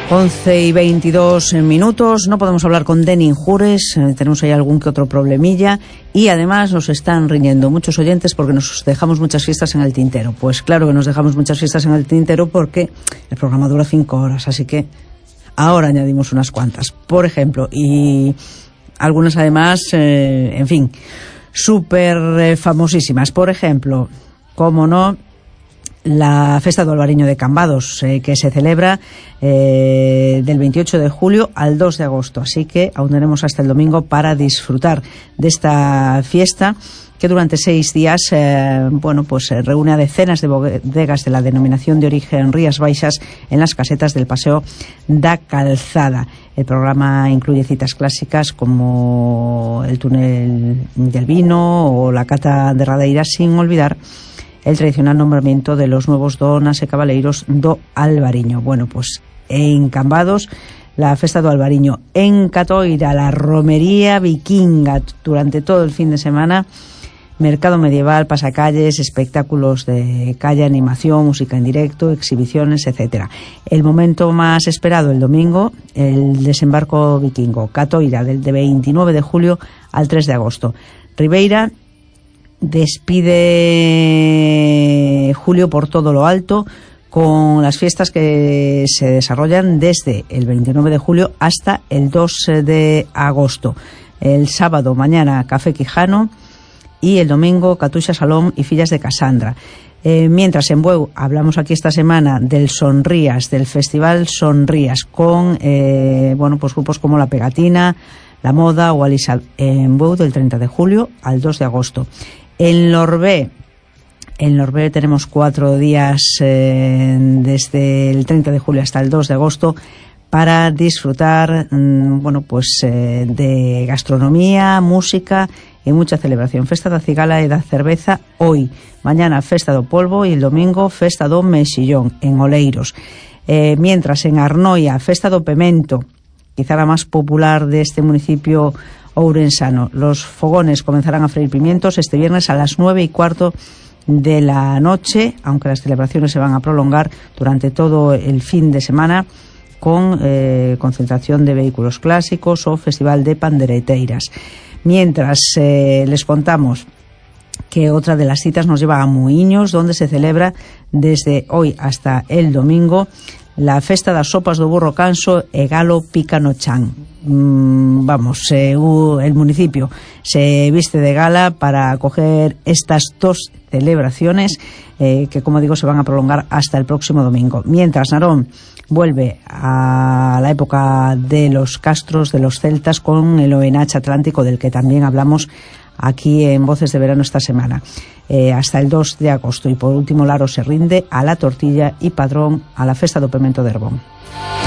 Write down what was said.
11:22. No podemos hablar con Deni Injures, tenemos ahí algún que otro problemilla y además nos están riñendo muchos oyentes porque nos dejamos muchas fiestas en el tintero. Pues claro que nos dejamos muchas fiestas en el tintero porque el programa dura 5 horas, así que ahora añadimos unas cuantas, por ejemplo, y algunas además, en fin, súper famosísimas. Por ejemplo, cómo no, la Festa do Albariño de Cambados, que se celebra del 28 de julio al 2 de agosto. Así que aún tenemos hasta el domingo para disfrutar de esta fiesta que durante 6 días reúne a decenas de bodegas de la denominación de origen Rías Baixas en las casetas del Paseo da Calzada. El programa incluye citas clásicas como el túnel del vino o la cata de radeiras, sin olvidar el tradicional nombramiento de los nuevos donas e cabaleiros do Albariño. Bueno, pues en Cambados, la Festa do Albariño; en Catoira, la romería vikinga durante todo el fin de semana, mercado medieval, pasacalles, espectáculos de calle, animación, música en directo, exhibiciones, etcétera. El momento más esperado el domingo, el desembarco vikingo, Catoira, del 29 de julio al 3 de agosto. Ribeira despide julio por todo lo alto con las fiestas que se desarrollan desde el 29 de julio hasta el 2 de agosto. El sábado, mañana, Café Quijano, y el domingo, Catuxa Salón y Fillas de Casandra. Mientras en Bueu hablamos aquí esta semana del Sonrías, del Festival Sonrías, con grupos como La Pegatina, La Moda o Alisa, en Bueu del 30 de julio al 2 de agosto. En Lorbé tenemos 4 días desde el 30 de julio hasta el 2 de agosto para disfrutar de gastronomía, música y mucha celebración. Festa da Cigala e da Cerveza hoy, mañana Festa do Polvo y el domingo Festa do Mexillón en Oleiros. Mientras en Arnoia, Festa do Pemento, quizá la más popular de este municipio ourensano. Los fogones comenzarán a freír pimientos este viernes a las 9:15 de la noche, aunque las celebraciones se van a prolongar durante todo el fin de semana con concentración de vehículos clásicos o festival de pandereteiras. Mientras les contamos que otra de las citas nos lleva a Muiños, donde se celebra desde hoy hasta el domingo la Festa das Sopas do Burro Canso e Galo Pícano Chan. El municipio se viste de gala para acoger estas 2 celebraciones que, como digo, se van a prolongar hasta el próximo domingo. Mientras Narón vuelve a la época de los castros de los celtas con el ONH Atlántico, del que también hablamos aquí en Voces de Verano esta semana, hasta el 2 de agosto. Y por último, Laro se rinde a la tortilla y Padrón a la Festa do Pemento de Herbón.